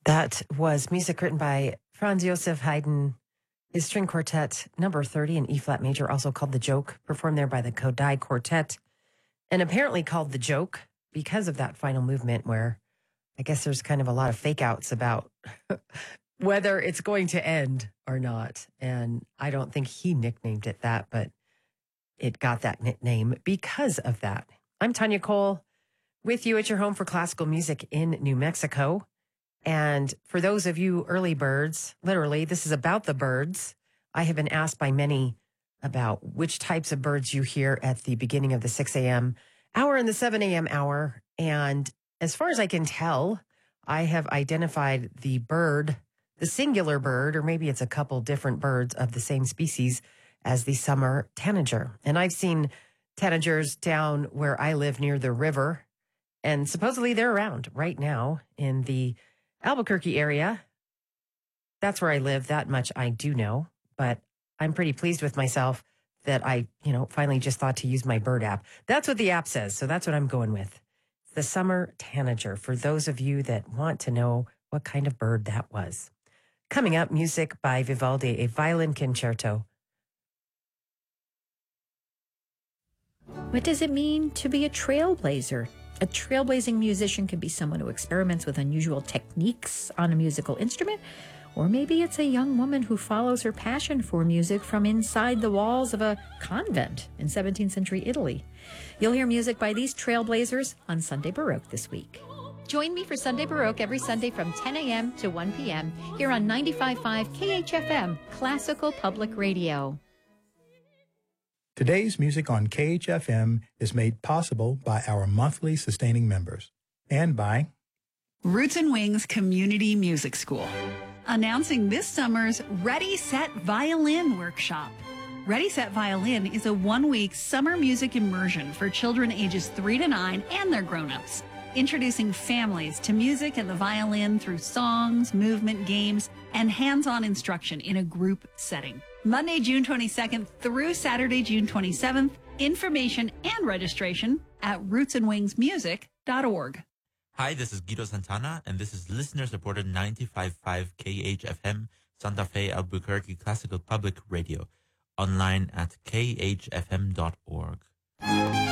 That was music written by Franz Josef Haydn, his string quartet number 30 in E-flat major, also called The Joke, performed there by the Kodály Quartet, and apparently called The Joke because of that final movement where I guess there's kind of a lot of fake outs about whether it's going to end or not. And I don't think he nicknamed it that, but it got that nickname because of that. I'm Tanya Cole with you at your home for classical music in New Mexico. And for those of you early birds, literally, this is about the birds. I have been asked by many about which types of birds you hear at the beginning of the 6 a.m. hour and the 7 a.m. hour. And as far as I can tell, I have identified the bird, the singular bird, or maybe it's a couple different birds of the same species as the summer tanager. And I've seen tanagers down where I live near the river, and supposedly they're around right now in the Albuquerque area. That's where I live. That much I do know, but I'm pretty pleased with myself that I, finally just thought to use my bird app. That's what the app says. So that's what I'm going with. The summer tanager, for those of you that want to know what kind of bird that was. Coming up, music by Vivaldi, a violin concerto. What does it mean to be a trailblazer? A trailblazing musician can be someone who experiments with unusual techniques on a musical instrument, or maybe it's a young woman who follows her passion for music from inside the walls of a convent in 17th century Italy. You'll hear music by these trailblazers on Sunday Baroque this week. Join me for Sunday Baroque every Sunday from 10 a.m. to 1 p.m. here on 95.5 KHFM, Classical Public Radio. Today's music on KHFM is made possible by our monthly sustaining members and by Roots and Wings Community Music School, announcing this summer's Ready Set Violin workshop. Ready Set Violin is a one-week summer music immersion for children ages 3 to 9 and their grown-ups, introducing families to music and the violin through songs, movement, games, and hands-on instruction in a group setting. Monday, June 22nd through Saturday, June 27th. Information and registration at rootsandwingsmusic.org. Hi, this is Guido Santana, and this is listener-supported 95.5 KHFM Santa Fe Albuquerque Classical Public Radio, online at khfm.org.